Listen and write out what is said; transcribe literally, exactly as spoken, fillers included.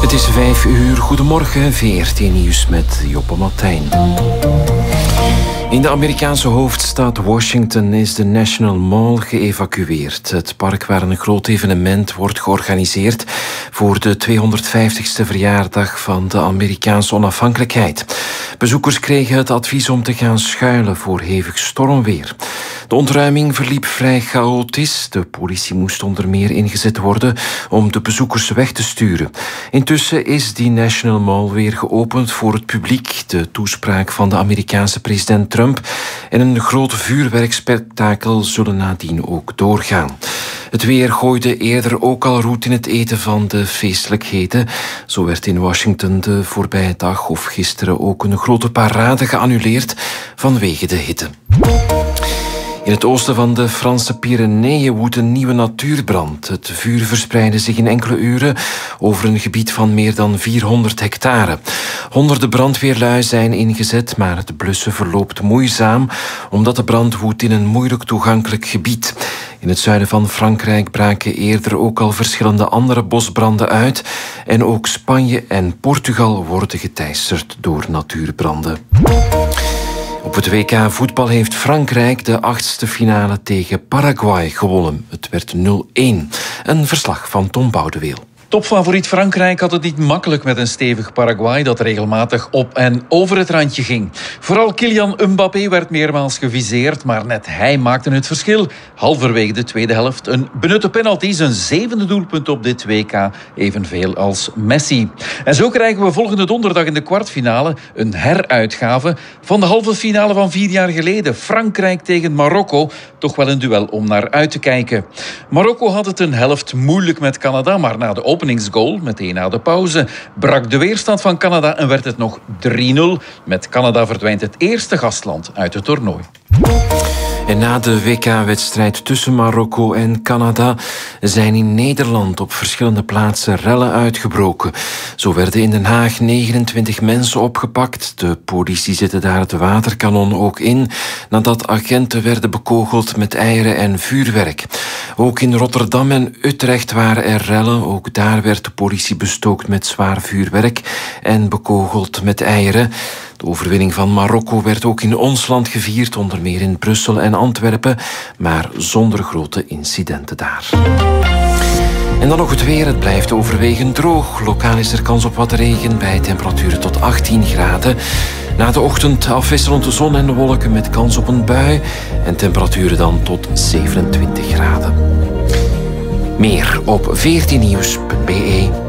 Het is vijf uur. Goedemorgen, V R T Nieuws met Joppe Martijn. In de Amerikaanse hoofdstad Washington is de National Mall geëvacueerd. Het park waar een groot evenement wordt georganiseerd voor de tweehonderdvijftigste verjaardag van de Amerikaanse onafhankelijkheid. Bezoekers kregen het advies om te gaan schuilen voor hevig stormweer. De ontruiming verliep vrij chaotisch. De politie moest onder meer ingezet worden om de bezoekers weg te sturen. Intussen is die National Mall weer geopend voor het publiek. De toespraak van de Amerikaanse president Trump en een groot vuurwerkspektakel zullen nadien ook doorgaan. Het weer gooide eerder ook al roet in het eten van de feestelijkheden. Zo werd in Washington de voorbije dag of gisteren ook een grote parade geannuleerd vanwege de hitte. In het oosten van de Franse Pyreneeën woedt een nieuwe natuurbrand. Het vuur verspreidde zich in enkele uren over een gebied van meer dan vierhonderd hectare. Honderden brandweerlui zijn ingezet, maar het blussen verloopt moeizaam, omdat de brand woedt in een moeilijk toegankelijk gebied. In het zuiden van Frankrijk braken eerder ook al verschillende andere bosbranden uit. En ook Spanje en Portugal worden geteisterd door natuurbranden. Op het W K voetbal heeft Frankrijk de achtste finale tegen Paraguay gewonnen. Het werd nul-een. Een verslag van Tom Boudeweel. Topfavoriet Frankrijk had het niet makkelijk met een stevig Paraguay dat regelmatig op en over het randje ging. Vooral Kylian Mbappé werd meermaals geviseerd, maar net hij maakte het verschil. Halverwege de tweede helft een benutte penalty, zijn zevende doelpunt op dit W K, evenveel als Messi. En zo krijgen we volgende donderdag in de kwartfinale een heruitgave van de halve finale van vier jaar geleden. Frankrijk tegen Marokko, toch wel een duel om naar uit te kijken. Marokko had het een helft moeilijk met Canada, maar na de openingsgoal, meteen na de pauze, brak de weerstand van Canada en werd het nog drie-nul. Met Canada verdwijnt het eerste gastland uit het toernooi. En na de W K-wedstrijd tussen Marokko en Canada zijn in Nederland op verschillende plaatsen rellen uitgebroken. Zo werden in Den Haag negenentwintig mensen opgepakt. De politie zette daar het waterkanon ook in, nadat agenten werden bekogeld met eieren en vuurwerk. Ook in Rotterdam en Utrecht waren er rellen. Ook daar werd de politie bestookt met zwaar vuurwerk en bekogeld met eieren. De overwinning van Marokko werd ook in ons land gevierd, onder meer in Brussel en Antwerpen, maar zonder grote incidenten daar. En dan nog het weer. Het blijft overwegend droog. Lokaal is er kans op wat regen bij temperaturen tot achttien graden. Na de ochtend afwisselend de zon en de wolken met kans op een bui en temperaturen dan tot zevenentwintig graden. Meer op veertien nieuws punt be.